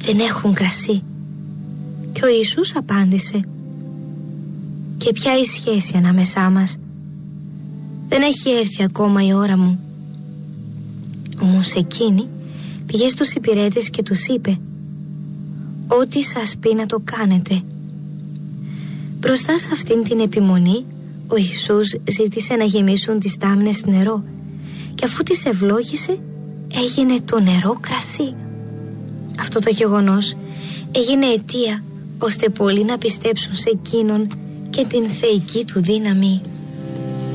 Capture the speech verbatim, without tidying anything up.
δεν έχουν κρασί. Και ο Ιησούς απάντησε: και ποια η σχέση ανάμεσά μας? Δεν έχει έρθει ακόμα η ώρα μου. Όμως εκείνη πήγε στους υπηρέτες και τους είπε: ό,τι σας πει να το κάνετε. Μπροστά σε αυτήν την επιμονή, ο Ιησούς ζήτησε να γεμίσουν τις τάμνες νερό, και αφού τις ευλόγησε, έγινε το νερό κρασί. Αυτό το γεγονός έγινε αιτία ώστε πολλοί να πιστέψουν σε εκείνον και την θεϊκή του δύναμη.